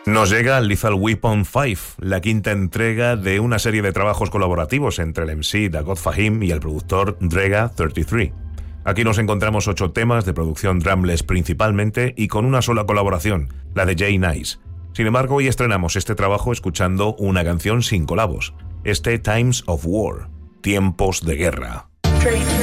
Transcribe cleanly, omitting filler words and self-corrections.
Nos llega Lethal Weapon 5, la quinta entrega de una serie de trabajos colaborativos entre el MC Dagod Fahim y el productor Drega33. Aquí nos encontramos 8 temas de producción drumless principalmente y con una sola colaboración, la de Jay Nice. Sin embargo, hoy estrenamos este trabajo escuchando una canción sin colabos, Times of War, Tiempos de Guerra.